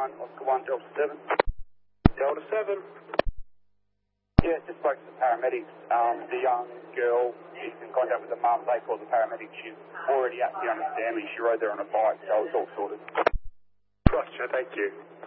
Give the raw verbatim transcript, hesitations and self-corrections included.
one, Oscar one, Delta seven. Delta seven. Yeah, just spoke to the paramedics. Um, the young girl is in contact with the mum. They called the paramedics. She's already at the understanding. She rode there on a bike, so it's all sorted. Gotcha, thank you.